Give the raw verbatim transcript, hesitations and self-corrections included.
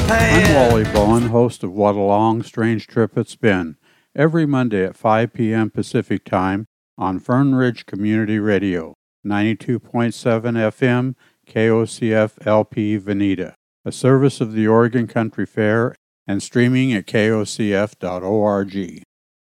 I'm Wally Bowen, host of What a Long Strange Trip It's Been, every Monday at five p.m. Pacific Time on Fern Ridge Community Radio, ninety-two point seven F M, K O C F L P Veneta, a service of the Oregon Country Fair, and streaming at K O C F dot org.